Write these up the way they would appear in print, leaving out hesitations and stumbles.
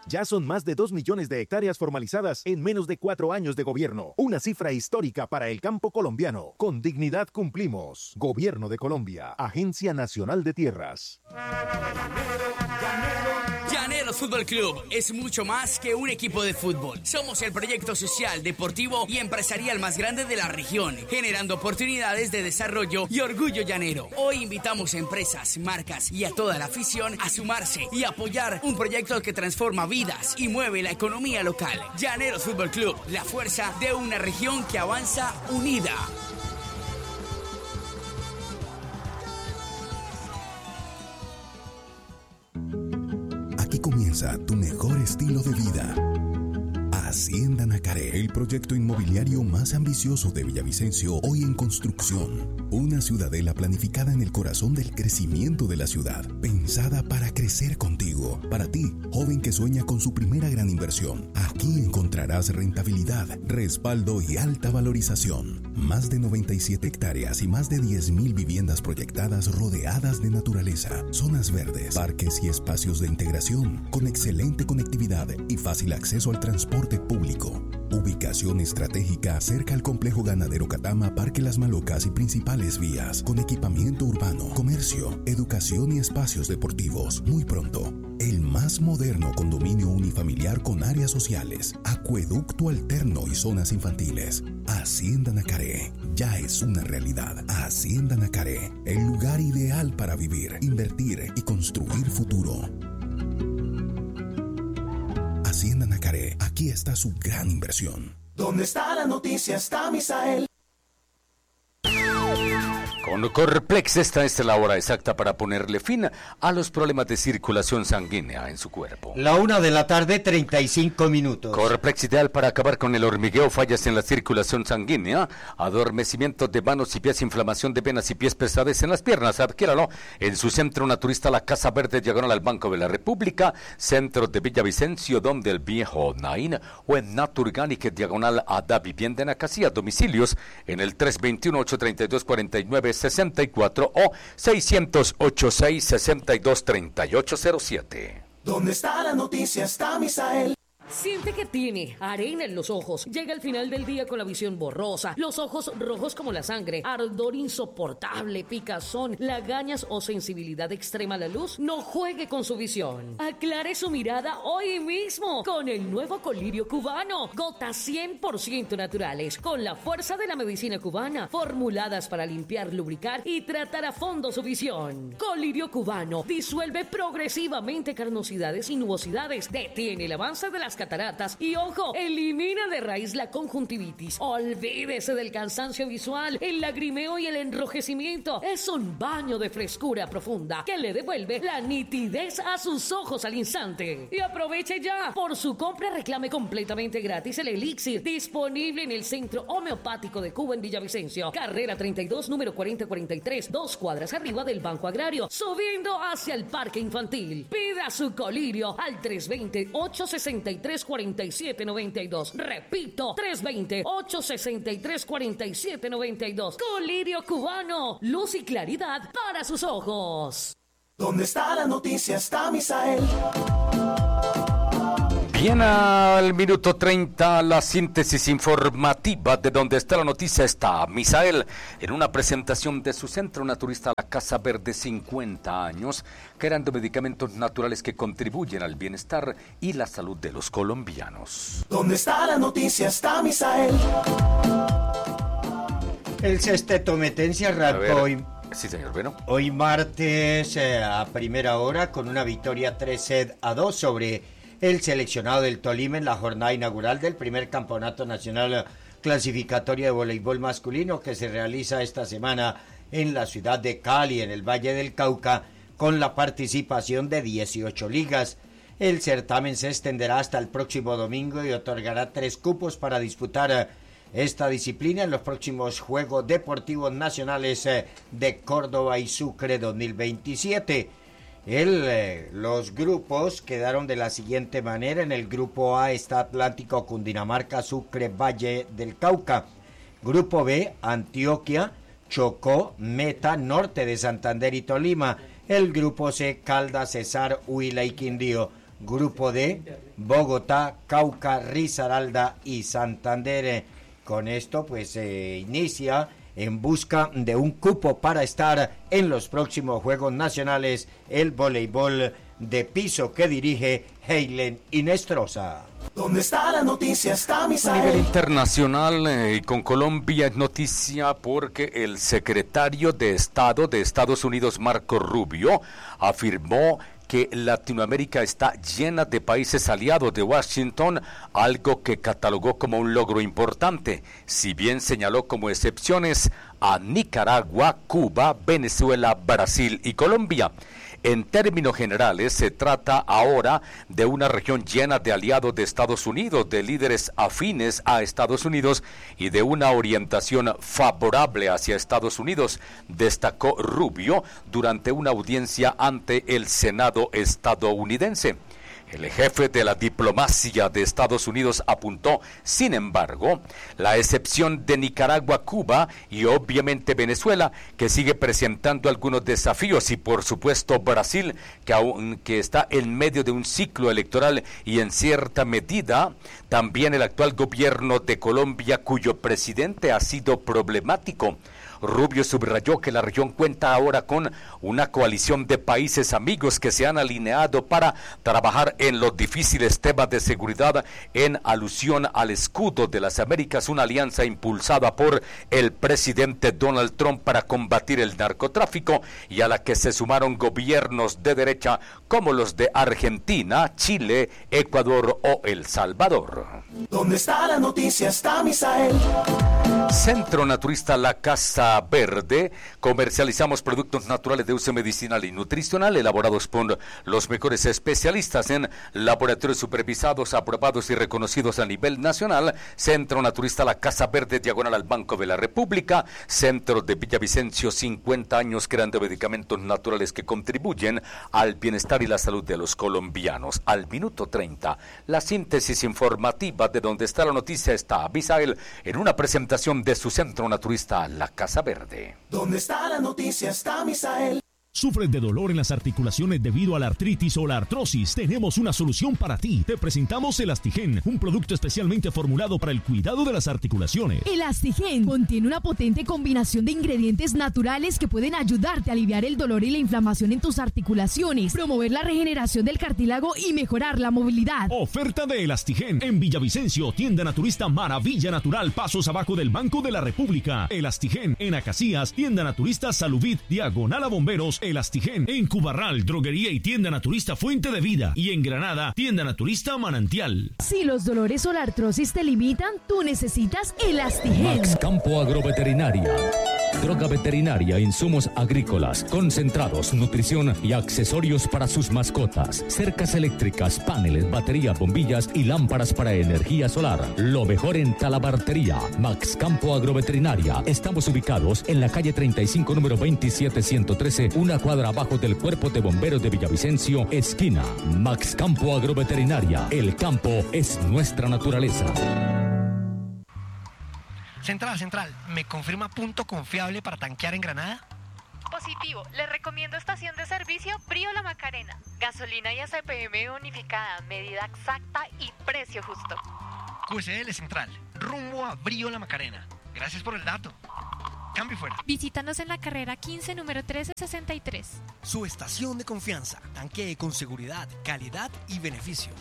Ya son más de 2 millones de hectáreas formalizadas en menos de 4 años de gobierno. Una cifra histórica para el campo colombiano. Con dignidad cumplimos. Gobierno de Colombia. Agencia Nacional de Tierras. Llaneros Fútbol Club es mucho más que un equipo de fútbol. Somos el proyecto social, deportivo y empresarial más grande de la región, generando oportunidades de desarrollo y orgullo llanero. Hoy invitamos a empresas, marcas y a toda la afición a sumarse y apoyar un proyecto que transforma vidas y mueve la economía local. Llaneros Fútbol Club, la fuerza de una región que avanza unida. Aquí comienza tu mejor estilo de vida. Hacienda Nacaré, el proyecto inmobiliario más ambicioso de Villavicencio, hoy en construcción. Una ciudadela planificada en el corazón del crecimiento de la ciudad, pensada para crecer contigo. Para ti, joven que sueña con su primera gran inversión, aquí encontrarás rentabilidad, respaldo y alta valorización. Más de 97 hectáreas y más de 10.000 viviendas proyectadas rodeadas de naturaleza, zonas verdes, parques y espacios de integración, con excelente conectividad y fácil acceso al transporte público. Ubicación estratégica cerca al complejo ganadero Catama, Parque Las Malocas y principales vías, con equipamiento urbano, comercio, educación y espacios deportivos. Muy pronto, el más moderno condominio unifamiliar con áreas sociales, acueducto alterno y zonas infantiles. Hacienda Nacaré ya es una realidad. Hacienda Nacaré, el lugar ideal para vivir, invertir y construir futuro. Hacienda Nacaré, aquí está su gran inversión. ¿Dónde está la noticia? Está Misael. Con Corplex esta es la hora exacta para ponerle fin a los problemas de circulación sanguínea en su cuerpo. La 1:35 p.m. Corplex ideal para acabar con el hormigueo, fallas en la circulación sanguínea, adormecimiento de manos y pies, inflamación de venas y pies, pesadez en las piernas. Adquiéralo en su centro naturista La Casa Verde, diagonal al Banco de la República, centro de Villavicencio, donde el viejo Nain, o en Naturganic, diagonal a Da Vivienda en Acasía. Domicilios en el 321-832-4964 o 608-662-3807. ¿Dónde está la noticia? Está Misael. Siente que tiene arena en los ojos. Llega al final del día con la visión borrosa, los ojos rojos como la sangre, ardor insoportable, picazón, lagañas o sensibilidad extrema a la luz. No juegue con su visión. Aclare su mirada hoy mismo con el nuevo colirio cubano. Gotas 100% naturales, con la fuerza de la medicina cubana, formuladas para limpiar, lubricar y tratar a fondo su visión. Colirio cubano disuelve progresivamente carnosidades y nubosidades, detiene el avance de las cataratas y, ojo, elimina de raíz la conjuntivitis. Olvídese del cansancio visual, el lagrimeo y el enrojecimiento. Es un baño de frescura profunda que le devuelve la nitidez a sus ojos al instante. Y aproveche ya. Por su compra reclame completamente gratis el elixir, disponible en el Centro Homeopático de Cuba en Villavicencio, carrera 32, número 4043, 2 cuadras arriba del Banco Agrario, subiendo hacia el Parque Infantil. Pida su colirio al 320-863-4792. Repito, 320-863-4792. Colirio cubano, luz y claridad para sus ojos. ¿Dónde está la noticia? Está Misael. Bien, al minuto 30, la síntesis informativa de donde está la noticia está Misael en una presentación de su centro naturista La Casa Verde, 50 años, creando medicamentos naturales que contribuyen al bienestar y la salud de los colombianos. ¿Dónde está la noticia? Está Misael. El Sestetometense arrancó hoy. Sí, señor, bueno. Hoy martes a primera hora con una victoria 3-2 sobre el seleccionado del Tolima en la jornada inaugural del primer campeonato nacional clasificatorio de voleibol masculino que se realiza esta semana en la ciudad de Cali, en el Valle del Cauca, con la participación de 18 ligas. El certamen se extenderá hasta el próximo domingo y otorgará 3 cupos para disputar esta disciplina en los próximos Juegos Deportivos Nacionales de Córdoba y Sucre 2027. Los grupos quedaron de la siguiente manera. En el grupo A está Atlántico, Cundinamarca, Sucre, Valle del Cauca. Grupo B, Antioquia, Chocó, Meta, Norte de Santander y Tolima. El grupo C, Caldas, Cesar, Huila y Quindío. Grupo D, Bogotá, Cauca, Risaralda y Santander. Con esto pues se inicia en busca de un cupo para estar en los próximos Juegos Nacionales el voleibol de piso que dirige Heilen Inestrosa. ¿Dónde está la noticia? Está A nivel Misael. internacional y con Colombia es noticia porque el secretario de Estado de Estados Unidos, Marco Rubio, afirmó que Latinoamérica está llena de países aliados de Washington, algo que catalogó como un logro importante, si bien señaló como excepciones a Nicaragua, Cuba, Venezuela, Brasil y Colombia. En términos generales, se trata ahora de una región llena de aliados de Estados Unidos, de líderes afines a Estados Unidos y de una orientación favorable hacia Estados Unidos, destacó Rubio durante una audiencia ante el Senado estadounidense. El jefe de la diplomacia de Estados Unidos apuntó, sin embargo, la excepción de Nicaragua, Cuba y obviamente Venezuela, que sigue presentando algunos desafíos, y por supuesto Brasil, que está en medio de un ciclo electoral, y en cierta medida también el actual gobierno de Colombia, cuyo presidente ha sido problemático. Rubio subrayó que la región cuenta ahora con una coalición de países amigos que se han alineado para trabajar en los difíciles temas de seguridad, en alusión al escudo de las Américas, una alianza impulsada por el presidente Donald Trump para combatir el narcotráfico, y a la que se sumaron gobiernos de derecha como los de Argentina, Chile, Ecuador o El Salvador. ¿Dónde está la noticia? Está Misael. Centro Naturista La Casa Verde. Comercializamos productos naturales de uso medicinal y nutricional elaborados por los mejores especialistas en laboratorios supervisados, aprobados y reconocidos a nivel nacional. Centro Naturista La Casa Verde, diagonal al Banco de la República. Centro de Villavicencio, 50 años creando medicamentos naturales que contribuyen al bienestar y la salud de los colombianos. Al minuto 30, la síntesis informativa de donde está la noticia está Misael en una presentación de su Centro Naturista La Casa Verde. ¿Dónde está la noticia? Está Misael. ¿Sufres de dolor en las articulaciones debido a la artritis o la artrosis? Tenemos una solución para ti. Te presentamos Elastigen, un producto especialmente formulado para el cuidado de las articulaciones. Elastigen contiene una potente combinación de ingredientes naturales que pueden ayudarte a aliviar el dolor y la inflamación en tus articulaciones, promover la regeneración del cartílago y mejorar la movilidad. Oferta de Elastigen en Villavicencio, tienda naturista Maravilla Natural, pasos abajo del Banco de la República. Elastigen en Acacias, tienda naturista Salubit, diagonal a Bomberos. Elastigen en Cubarral, droguería y tienda naturista Fuente de Vida, y en Granada, tienda naturista Manantial. Si los dolores o la artrosis te limitan, tú necesitas Elastigen. Max Campo Agroveterinaria. Droga veterinaria, insumos agrícolas, concentrados, nutrición y accesorios para sus mascotas. Cercas eléctricas, paneles, baterías, bombillas y lámparas para energía solar. Lo mejor en talabartería. Max Campo Agroveterinaria. Estamos ubicados en la calle 35, número 27113, una cuadra abajo del Cuerpo de Bomberos de Villavicencio, esquina. Max Campo Agroveterinaria. El campo es nuestra naturaleza. Central, ¿me confirma punto confiable para tanquear en Granada? Positivo, le recomiendo estación de servicio Brío La Macarena. Gasolina y ACPM unificada, medida exacta y precio justo. QSL Central, rumbo a Brío La Macarena. Gracias por el dato. Cambio fuera. Visítanos en la carrera 15, número 1363. Su estación de confianza. Tanquee con seguridad, calidad y beneficio.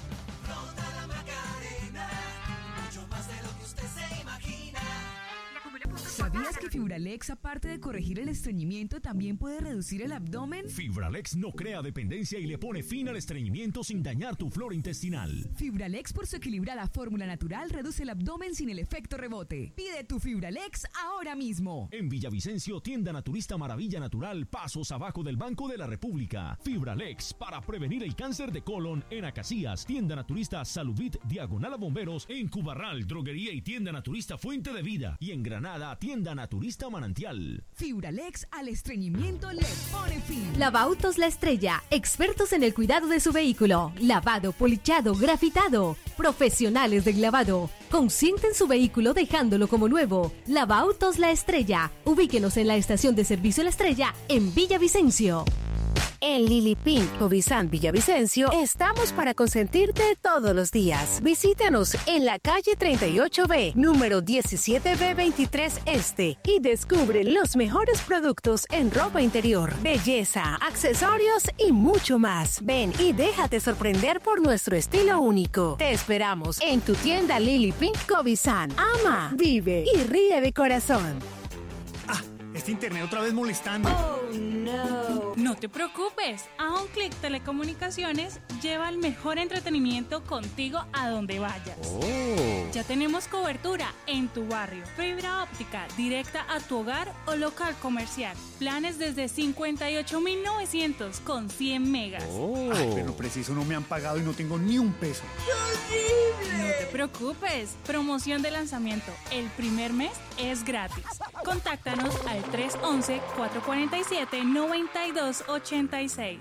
¿Sabías que Fibralex, aparte de corregir el estreñimiento, también puede reducir el abdomen? Fibralex no crea dependencia y le pone fin al estreñimiento sin dañar tu flora intestinal. Fibralex, por su equilibrada fórmula natural, reduce el abdomen sin el efecto rebote. Pide tu Fibralex ahora mismo. En Villavicencio, tienda naturista Maravilla Natural, pasos abajo del Banco de la República. Fibralex, para prevenir el cáncer de colon. En Acacias, tienda naturista Salubit, diagonal a Bomberos. En Cubarral, droguería y tienda naturista Fuente de Vida. Y en Granada, tienda naturista Manantial. Fibralex al estreñimiento le pone fin. Lavautos La Estrella, expertos en el cuidado de su vehículo. Lavado, polichado, grafitado. Profesionales del lavado. Consienten su vehículo dejándolo como nuevo. Lavautos La Estrella. Ubíquenos en la estación de servicio La Estrella en Villavicencio. En Lily Pink Cobizán Villavicencio estamos para consentirte todos los días. Visítanos en la calle 38B, número 17B23 Este y descubre los mejores productos en ropa interior, belleza, accesorios y mucho más. Ven y déjate sorprender por nuestro estilo único. Te esperamos en tu tienda Lily Pink Cobizán. Ama, vive y ríe de corazón. Este internet otra vez molestando. Oh, no. No te preocupes. A un clic Telecomunicaciones lleva el mejor entretenimiento contigo a donde vayas. Ya tenemos cobertura en tu barrio. Fibra óptica directa a tu hogar o local comercial. Planes desde 58.900 con 100 megas. Ay, pero preciso no me han pagado y no tengo ni un peso. No te preocupes. Promoción de lanzamiento. El primer mes es gratis. Contáctanos al 311-447-9286.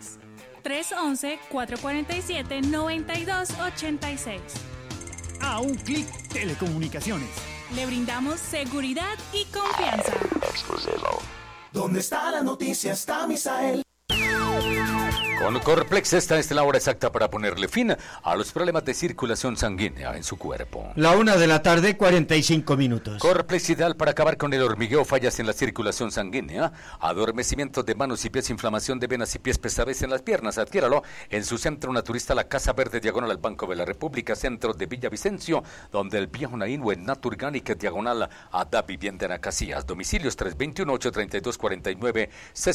311-447-9286. A un clic Telecomunicaciones. Le brindamos seguridad y confianza. ¿Dónde está la noticia? Está Misael. Con Corplex esta es la hora exacta para ponerle fin a los problemas de circulación sanguínea en su cuerpo. La 1:45 p.m. Corplex ideal para acabar con el hormigueo, fallas en la circulación sanguínea, adormecimiento de manos y pies, inflamación de venas y pies, pesadez en las piernas. Adquiéralo en su centro naturista La Casa Verde, diagonal al Banco de la República, centro de Villavicencio, donde el viejo Naín o en Naturgánica, diagonal a Da Vivienda en Acacias. Domicilios 321-832-49,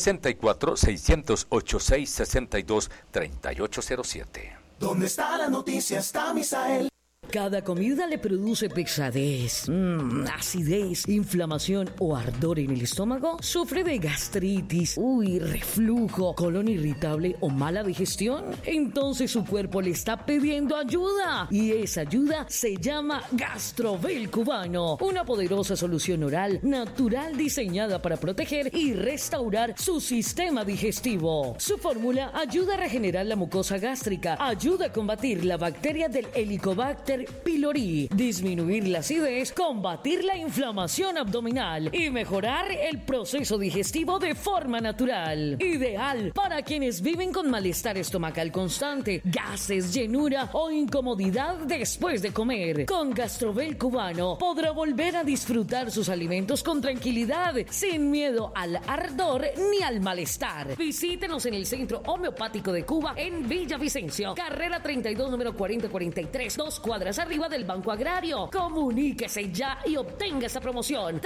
64-608-660. 3807. ¿Dónde está la noticia? Está Misael. Cada comida le produce pesadez, acidez, inflamación o ardor en el estómago. ¿Sufre de gastritis, reflujo, colon irritable o mala digestión? Entonces su cuerpo le está pidiendo ayuda. Y esa ayuda se llama Gastrovel Cubano. Una poderosa solución oral natural diseñada para proteger y restaurar su sistema digestivo. Su fórmula ayuda a regenerar la mucosa gástrica, ayuda a combatir la bacteria del Helicobacter pylori, disminuir la acidez, combatir la inflamación abdominal y mejorar el proceso digestivo de forma natural. Ideal para quienes viven con malestar estomacal constante, gases, llenura o incomodidad después de comer. Con Gastrovel Cubano podrá volver a disfrutar sus alimentos con tranquilidad, sin miedo al ardor ni al malestar. Visítenos en el Centro Homeopático de Cuba en Villavicencio, carrera 32, número 4043, 2 cuadras arriba del Banco Agrario. Comuníquese ya y obtenga esa promoción.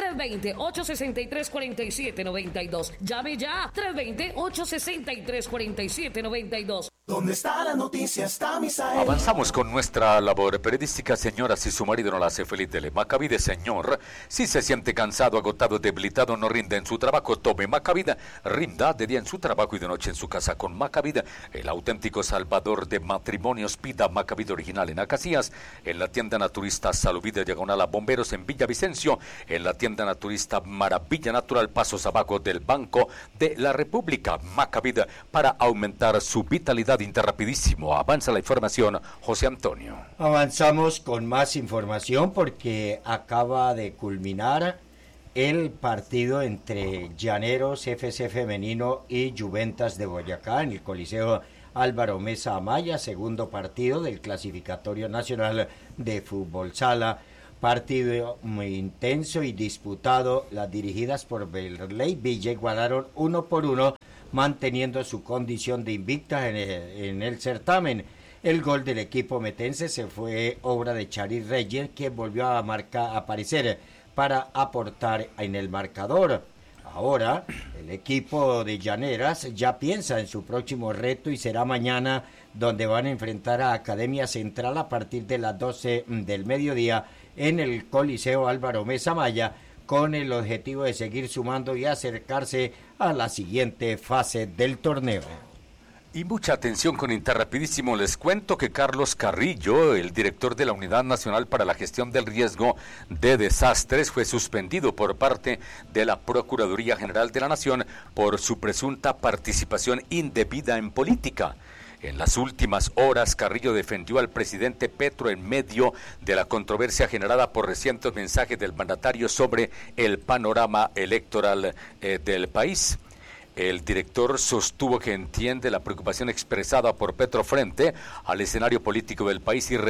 320-863-4792. Llame ya. 320-863-4792. ¿Dónde está la noticia? Está Misael. Avanzamos con nuestra labor periodística. Señora, si su marido no la hace feliz, dele Macavide. Señor, si se siente cansado, agotado, debilitado, no rinde en su trabajo, tome Macavida. Rinda de día en su trabajo y de noche en su casa con Macavida, el auténtico salvador de matrimonios. Pida Macavida original en Acacias, en la tienda naturista Saluvide, diagonal a Bomberos en Villavicencio, en la tienda naturista Maravilla Natural, pasos abajo del Banco de la República. Macavida, para aumentar su vitalidad. Interrapidísimo, avanza la información, José Antonio. Avanzamos con más información porque acaba de culminar el partido entre Llaneros FC Femenino y Juventus de Boyacá en el Coliseo Álvaro Mesa Amaya, segundo partido del clasificatorio nacional de fútbol sala. Partido muy intenso y disputado. Las dirigidas por Berley Villa igualaron 1-1, manteniendo su condición de invicta en el certamen. El gol del equipo metense se fue obra de Charis Reyes, que volvió a aparecer para aportar en el marcador. Ahora, el equipo de Llaneras ya piensa en su próximo reto y será mañana, donde van a enfrentar a Academia Central a partir de las 12 del mediodía en el Coliseo Álvaro Mesa Amaya, con el objetivo de seguir sumando y acercarse a la siguiente fase del torneo. Y mucha atención con Interrapidísimo. Les cuento que Carlos Carrillo, el director de la Unidad Nacional para la Gestión del Riesgo de Desastres, fue suspendido por parte de la Procuraduría General de la Nación por su presunta participación indebida en política. En las últimas horas, Carrillo defendió al presidente Petro en medio de la controversia generada por recientes mensajes del mandatario sobre el panorama electoral del país. El director sostuvo que entiende la preocupación expresada por Petro frente al escenario político del país y